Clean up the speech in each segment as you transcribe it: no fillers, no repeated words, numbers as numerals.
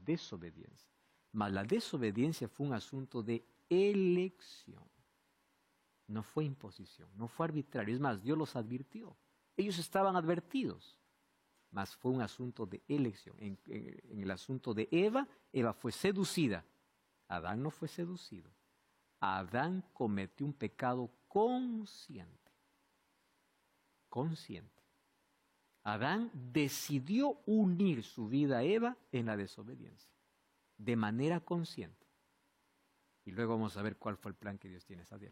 desobediencia. Mas la desobediencia fue un asunto de elección. No fue imposición, no fue arbitrario. Es más, Dios los advirtió. Ellos estaban advertidos. Mas fue un asunto de elección. En el asunto de Eva, Eva fue seducida. Adán no fue seducido. Adán cometió un pecado consciente. Consciente. Adán decidió unir su vida a Eva en la desobediencia. De manera consciente. Y luego vamos a ver cuál fue el plan que Dios tiene. Sadiel.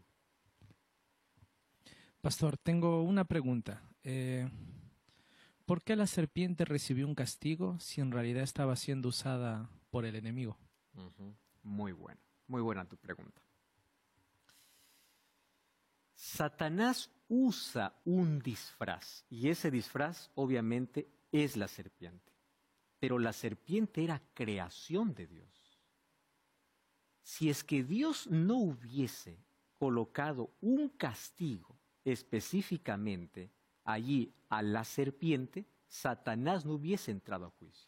Pastor, tengo una pregunta. ¿Por qué la serpiente recibió un castigo si en realidad estaba siendo usada por el enemigo? Muy buena tu pregunta. Satanás usa un disfraz y ese disfraz obviamente es la serpiente. Pero la serpiente era creación de Dios. Si es que Dios no hubiese colocado un castigo específicamente allí a la serpiente, Satanás no hubiese entrado a juicio.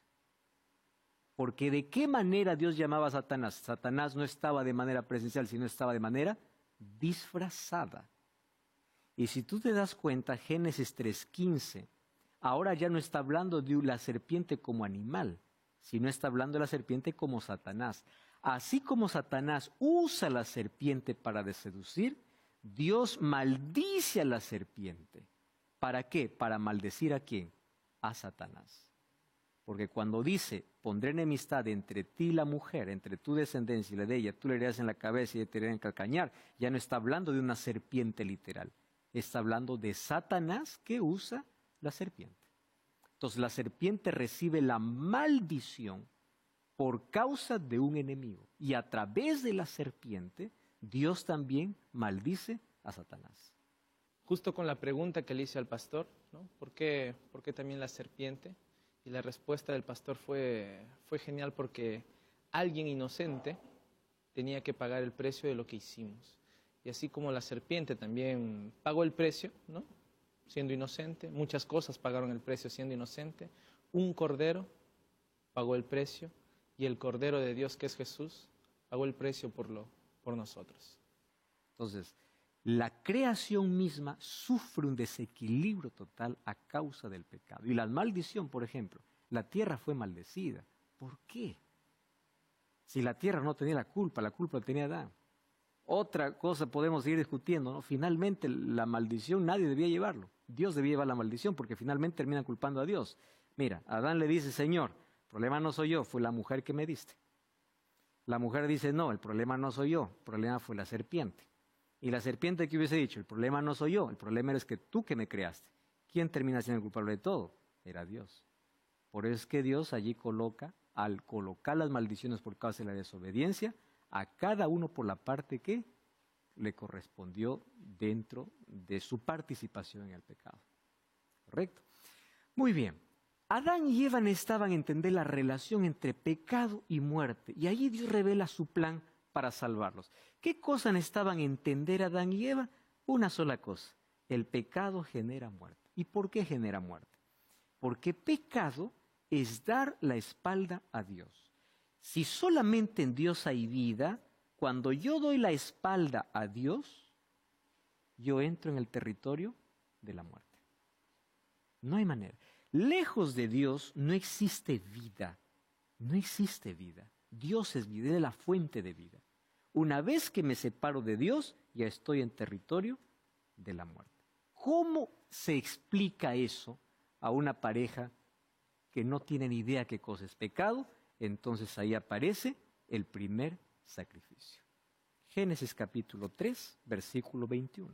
Porque ¿de qué manera Dios llamaba a Satanás? Satanás no estaba de manera presencial, sino estaba de manera disfrazada. Y si tú te das cuenta, Génesis 3:15, ahora ya no está hablando de la serpiente como animal, sino está hablando de la serpiente como Satanás. Así como Satanás usa la serpiente para seducir, Dios maldice a la serpiente. ¿Para qué? Para maldecir ¿a quién? A Satanás. Porque cuando dice, pondré enemistad entre ti y la mujer, entre tu descendencia y la de ella, tú le herirás en la cabeza y ella te herirá en el calcañar, ya no está hablando de una serpiente literal. Está hablando de Satanás que usa la serpiente. Entonces la serpiente recibe la maldición por causa de un enemigo. Y a través de la serpiente, Dios también maldice a Satanás. Justo con la pregunta que le hice al pastor, ¿no? ¿Por qué también la serpiente? Y la respuesta del pastor fue genial porque alguien inocente tenía que pagar el precio de lo que hicimos. Y así como la serpiente también pagó el precio, ¿no? Siendo inocente, muchas cosas pagaron el precio siendo inocente, un cordero pagó el precio y el Cordero de Dios, que es Jesús, pagó el precio por nosotros. Entonces, la creación misma sufre un desequilibrio total a causa del pecado. Y la maldición, por ejemplo, la tierra fue maldecida. ¿Por qué? Si la tierra no tenía la culpa la tenía Adán. Otra cosa podemos seguir discutiendo, ¿no? Finalmente la maldición nadie debía llevarlo. Dios debía llevar la maldición porque finalmente terminan culpando a Dios. Mira, Adán le dice, Señor, el problema no soy yo, fue la mujer que me diste. La mujer dice, no, el problema no soy yo, el problema fue la serpiente. Y la serpiente que hubiese dicho, el problema no soy yo, el problema eres que tú que me creaste. ¿Quién termina siendo el culpable de todo? Era Dios. Por eso es que Dios allí coloca, al colocar las maldiciones por causa de la desobediencia, a cada uno por la parte que le correspondió dentro de su participación en el pecado. ¿Correcto? Muy bien. Adán y Eva necesitaban entender la relación entre pecado y muerte. Y allí Dios revela su plan para salvarlos. ¿Qué cosa necesitaban entender Adán y Eva? Una sola cosa. El pecado genera muerte. ¿Y por qué genera muerte? Porque pecado es dar la espalda a Dios. Si solamente en Dios hay vida, cuando yo doy la espalda a Dios, yo entro en el territorio de la muerte. No hay manera. Lejos de Dios no existe vida. No existe vida. Dios es vida, es la fuente de vida. Una vez que me separo de Dios, ya estoy en territorio de la muerte. ¿Cómo se explica eso a una pareja que no tiene ni idea qué cosa es pecado? Entonces ahí aparece el primer sacrificio. Génesis capítulo 3, versículo 21.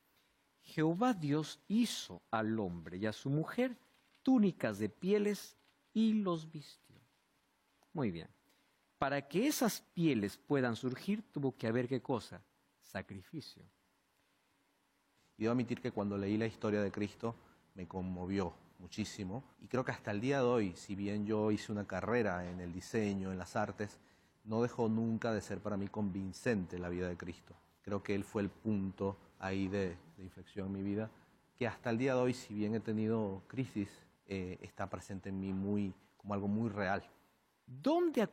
Jehová Dios hizo al hombre y a su mujer túnicas de pieles y los vistió. Muy bien. Para que esas pieles puedan surgir, tuvo que haber ¿qué cosa? Sacrificio. Y debo admitir que cuando leí la historia de Cristo me conmovió muchísimo. Y creo que hasta el día de hoy, si bien yo hice una carrera en el diseño, en las artes, no dejó nunca de ser para mí convincente la vida de Cristo. Creo que Él fue el punto ahí de inflexión en mi vida, que hasta el día de hoy, si bien he tenido crisis, está presente en mí como algo muy real. ¿Dónde